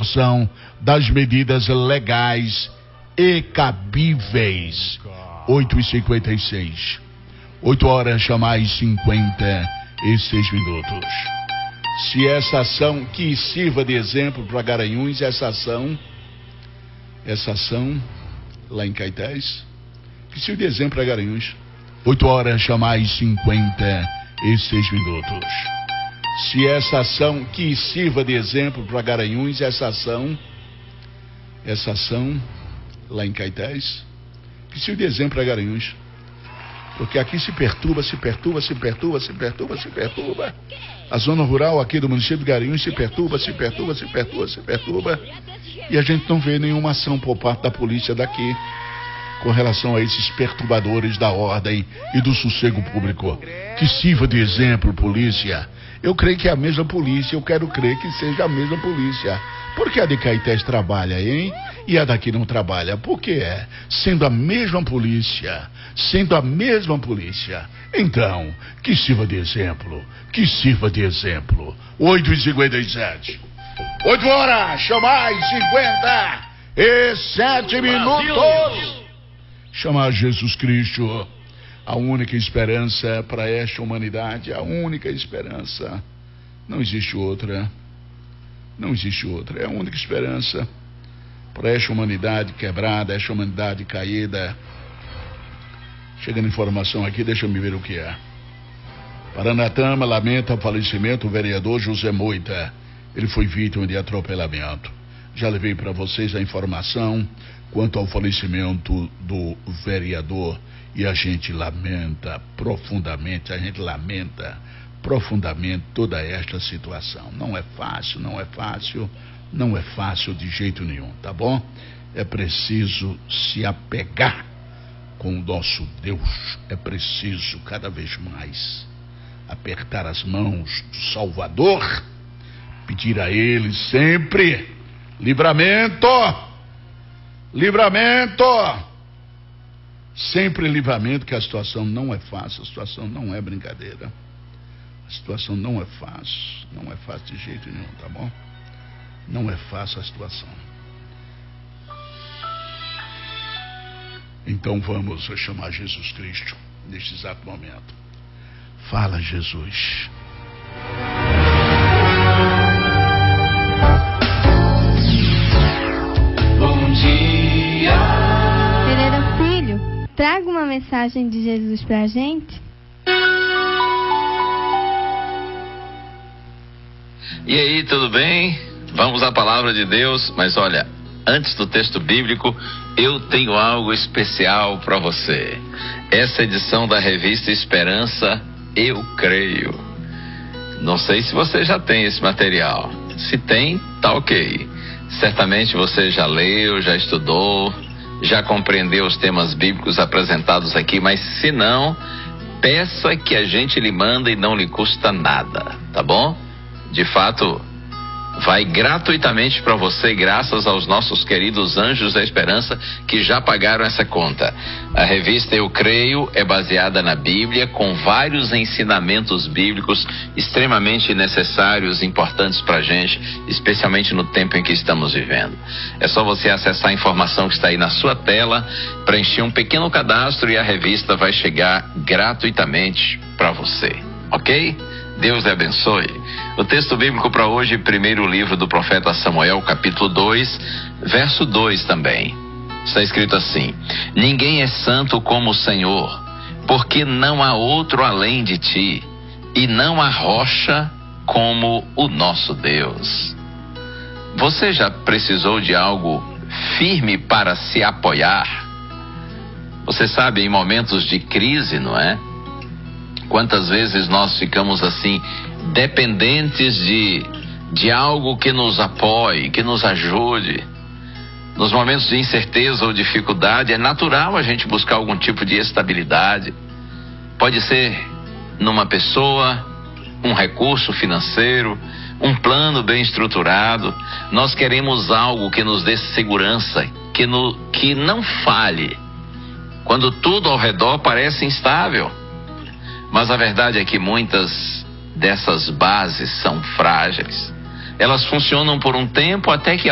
adoção das medidas legais e cabíveis. 8h56. 8h mais 56 minutos. Se essa ação que sirva de exemplo para Garanhuns, essa ação lá em Caetés, que sirva de exemplo para Garanhuns. 8h mais 56 minutos. Se essa ação que sirva de exemplo para Garanhuns, essa ação lá em Caetés, que sirva de exemplo para Garanhuns. Porque aqui se perturba. A zona rural aqui do município de Garanhuns se perturba. E a gente não vê nenhuma ação por parte da polícia daqui com relação a esses perturbadores da ordem e do sossego público. Que sirva de exemplo, polícia. Eu creio que é a mesma polícia, eu quero crer que seja a mesma polícia. Por que a de Caetés trabalha, hein? E a daqui não trabalha? Por que é? Sendo a mesma polícia. Então, que sirva de exemplo. 8h57. 8h, mais 57 minutos. Chamar Jesus Cristo, a única esperança para esta humanidade, a única esperança. Não existe outra. É a única esperança para esta humanidade quebrada, esta humanidade caída. Chegando informação aqui, deixa eu me ver o que é. Paranatama lamenta o falecimento do vereador José Moita. Ele foi vítima de atropelamento. Já levei para vocês a informação quanto ao falecimento do vereador e a gente lamenta profundamente, toda esta situação. Não é fácil de jeito nenhum, tá bom? É preciso se apegar com o nosso Deus, é preciso cada vez mais apertar as mãos do Salvador, pedir a Ele sempre livramento, sempre livramento, que a situação não é fácil, a situação não é brincadeira, a situação não é fácil de jeito nenhum, tá bom? Não é fácil a situação. Então vamos chamar Jesus Cristo neste exato momento. Fala, Jesus. Bom dia. Pereira Filho, traga uma mensagem de Jesus pra gente. E aí, tudo bem? Vamos à palavra de Deus, mas olha, antes do texto bíblico, eu tenho algo especial para você. Essa edição da revista Esperança, Eu Creio. Não sei se você já tem esse material. Se tem, tá ok. Certamente você já leu, já estudou, já compreendeu os temas bíblicos apresentados aqui, mas se não, peça que a gente lhe manda e não lhe custa nada, tá bom? De fato, vai gratuitamente para você, graças aos nossos queridos Anjos da Esperança que já pagaram essa conta. A revista Eu Creio é baseada na Bíblia, com vários ensinamentos bíblicos extremamente necessários e importantes para a gente, especialmente no tempo em que estamos vivendo. É só você acessar a informação que está aí na sua tela, preencher um pequeno cadastro e a revista vai chegar gratuitamente para você, ok? Deus lhe abençoe. O texto bíblico para hoje, primeiro livro do profeta Samuel, capítulo 2, verso 2 também. Está escrito assim: ninguém é santo como o Senhor, porque não há outro além de ti, e não há rocha como o nosso Deus. Você já precisou de algo firme para se apoiar? Você sabe, em momentos de crise, não é? Quantas vezes nós ficamos assim, dependentes de algo que nos apoie, que nos ajude. Nos momentos de incerteza ou dificuldade, é natural a gente buscar algum tipo de estabilidade. Pode ser numa pessoa, um recurso financeiro, um plano bem estruturado. Nós queremos algo que nos dê segurança, que não falhe, quando tudo ao redor parece instável. Mas a verdade é que muitas dessas bases são frágeis. Elas funcionam por um tempo até que